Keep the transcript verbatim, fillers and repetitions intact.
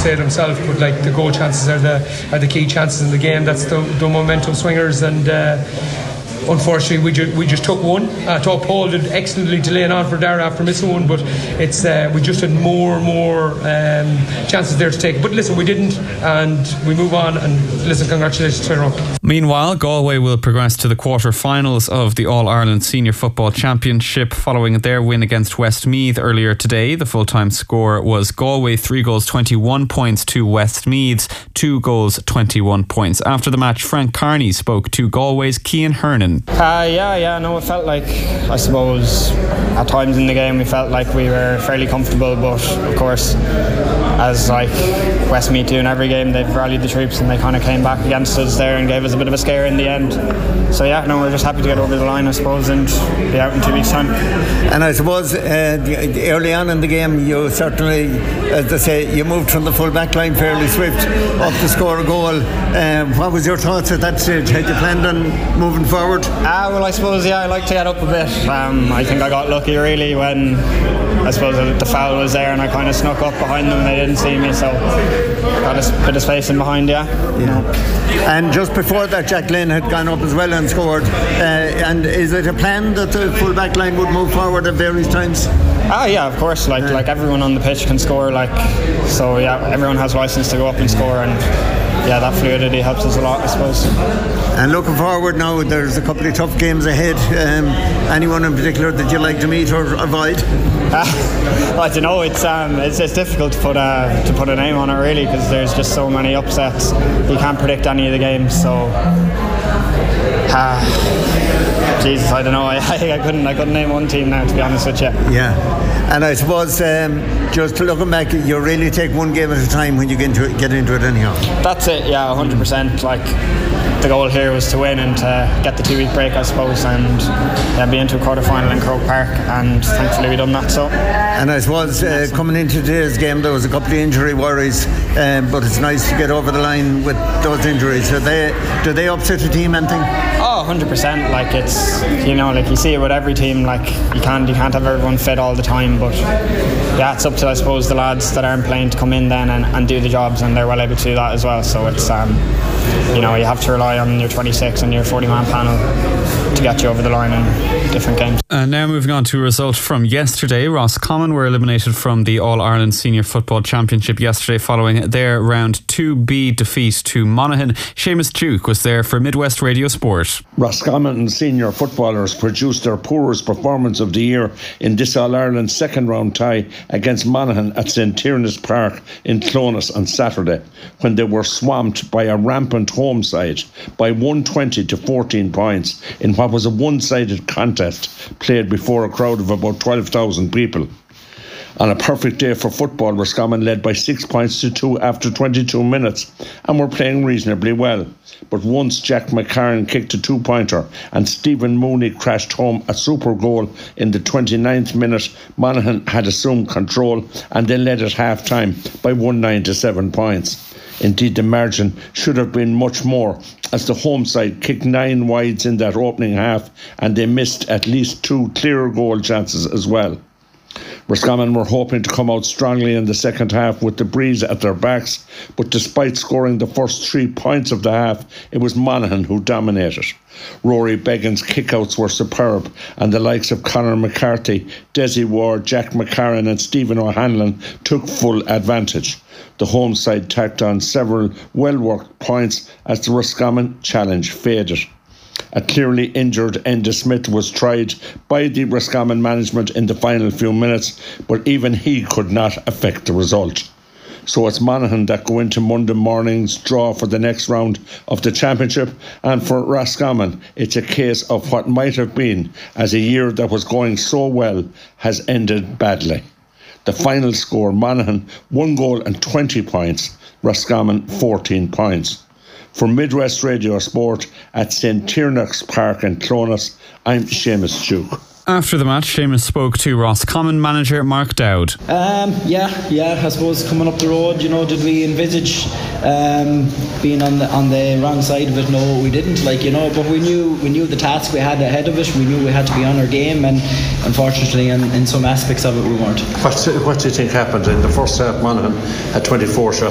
say it himself, but like the goal chances are the are the key chances in the game. That's the, the momentum swingers, and uh, unfortunately we, ju- we just took one. I thought Paul did excellently delaying on for Dara after missing one, but it's uh, we just had more and more um, chances there to take. But listen, we didn't, and we move on, and listen, congratulations to Tyrone. Meanwhile, Galway will progress to the quarter-finals of the All-Ireland Senior Football Championship following their win against Westmeath earlier today. The full-time score was Galway three goals twenty-one points to Westmeath's two goals twenty-one points. After the match, Frank Carney spoke to Galway's Cian Hernan. Uh, yeah, yeah, no, it felt like, I suppose, at times in the game we felt like we were fairly comfortable, but of course, as like Westmeath do in every game, they've rallied the troops and they kind of came back against us there and gave us a bit of a scare in the end. So yeah, no, we're just happy to get over the line, I suppose, and be out in two weeks' time. And I suppose uh, early on in the game, you certainly, as they say, you moved from the full back line fairly swift up to score a goal. Um, what was your thoughts at that stage? Had you planned on moving forward? Ah, well, I suppose, yeah, I like to get up a bit. Um, I think I got lucky really when I suppose the foul was there and I kind of snuck up behind them and they didn't see me, so got a bit of space in behind, yeah. yeah. And just before that, Jack Lynn had gone up as well and scored. Uh, and is it a plan that the full back line would move forward at various times? Ah, yeah, of course. Like yeah. like everyone on the pitch can score. Like so, yeah, everyone has license to go up and score, and yeah, that fluidity helps us a lot, I suppose. And looking forward now, there's a couple of tough games ahead. Um, anyone in particular that you like to meet or avoid? Uh, I don't know. It's um, it's, it's difficult to put a to put a name on it really, because there's just so many upsets. You can't predict any of the games, so. Uh, Jesus, I don't know. I, I couldn't I couldn't name one team now, to be honest with you. Yeah, and I suppose um, just looking back, you really take one game at a time when you get into it, get into it anyhow. That's it. Yeah, one hundred percent. Like the goal here was to win and to get the two-week break, I suppose, and yeah, be into a quarter-final in Croke Park, and thankfully we done that. So. And I suppose uh, coming into today's game, there was a couple of injury worries, um, but it's nice to get over the line with those injuries. So they do they upset the team anything? Oh, one hundred percent. Like it's, you know, like you see it with every team. Like you can't you can't have everyone fit all the time, but yeah, it's up to, I suppose, the lads that aren't playing to come in then and, and do the jobs, and they're well able to do that as well. So it's um, you know, you have to rely on your twenty-six and your forty-man panel to get you over the line in different games. And now moving on to a result from yesterday. Roscommon were eliminated from the All-Ireland Senior Football Championship yesterday following their Round two B defeat to Monaghan. Seamus Duke was there for Midwest Radio Sport. Roscommon senior footballers produced their poorest performance of the year in this All-Ireland second round tie against Monaghan at Saint Tiernas Park in Clones on Saturday, when they were swamped by a rampant home side by one hundred twenty to fourteen points in what was a one-sided contest played before a crowd of about twelve thousand people. On a perfect day for football, Roscommon led by six points to two after twenty-two minutes and were playing reasonably well. But once Jack McCarran kicked a two-pointer and Stephen Mooney crashed home a super goal in the twenty-ninth minute, Monaghan had assumed control and they led at half-time by one hundred ninety-seven points. Indeed, the margin should have been much more, as the home side kicked nine wides in that opening half and they missed at least two clear goal chances as well. Roscommon were hoping to come out strongly in the second half with the breeze at their backs, but despite scoring the first three points of the half, it was Monaghan who dominated. Rory Beggin's kickouts were superb, and the likes of Conor McCarthy, Desi Ward, Jack McCarran and Stephen O'Hanlon took full advantage. The home side tacked on several well-worked points as the Roscommon challenge faded. A clearly injured Enda Smith was tried by the Roscommon management in the final few minutes, but even he could not affect the result. So it's Monaghan that go into Monday morning's draw for the next round of the championship, and for Roscommon it's a case of what might have been, as a year that was going so well has ended badly. The final score, Monaghan one goal and twenty points, Roscommon fourteen points. For Midwest Radio Sport at Saint Tiernas Park in Clones, I'm Seamus Duke. After the match, Seamus spoke to Roscommon manager Mark Dowd. Um, yeah, yeah. I suppose coming up the road, you know, did we envisage um, being on the on the wrong side of it? No, we didn't. Like, you know, but we knew we knew the task we had ahead of it. We knew we had to be on our game, and unfortunately, in, in some aspects of it, we weren't. What, what do you think happened in the first half? Monaghan had twenty-four shots